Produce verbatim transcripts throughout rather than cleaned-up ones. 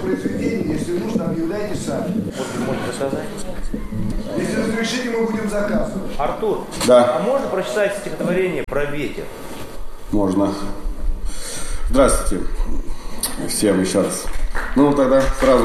произведение, если нужно, объявляйте сами. Можно рассказать? Если разрешите, мы будем заказывать. Артур, да. А можно прочитать стихотворение про ветер? Можно. Здравствуйте всем еще раз. Ну, тогда сразу.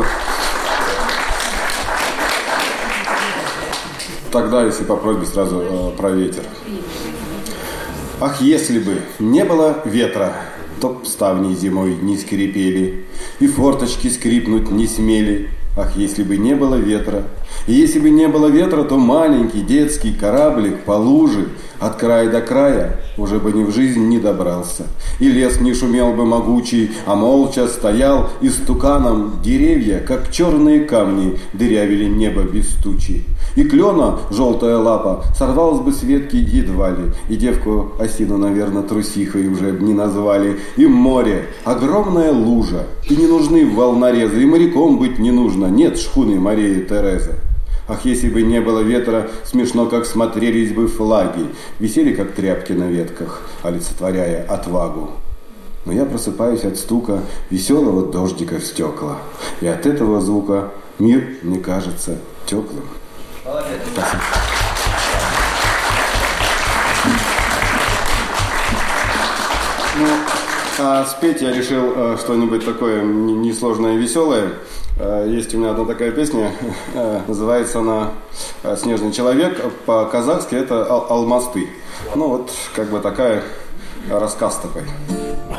Тогда, если по просьбе, сразу э, про ветер. Ах, если бы не было ветра, то б ставни зимой не скрипели, и форточки скрипнуть не смели. Ах, если бы не было ветра. И если бы не было ветра, то маленький детский кораблик по луже от края до края уже бы ни в жизнь не добрался. И лес не шумел бы могучий, а молча стоял истуканом. Деревья, как черные камни, дырявили небо без тучи. И клена, желтая лапа, сорвалась бы с ветки едва ли. И девку осину, наверное, трусихой уже не назвали. И море, огромная лужа. И не нужны волнорезы, и моряком быть не нужно. Нет шхуны Марии Терезы. Ах, если бы не было ветра, смешно, как смотрелись бы флаги. Висели, как тряпки на ветках, олицетворяя отвагу. Но я просыпаюсь от стука веселого дождика в стекла. И от этого звука мир мне кажется теплым. Молодец. Спасибо. Ну, а спеть я решил э, что-нибудь такое несложное и веселое. Э, есть у меня одна такая песня, э, называется она «Снежный человек». По-казахски это «Алмасты». Ну вот, как бы такая, рассказ такой.